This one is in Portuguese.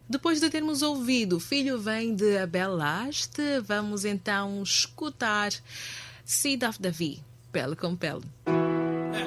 Depois de termos ouvido Filho Vem de Abel Last, vamos então escutar Seed of Davi, Pele com Pele.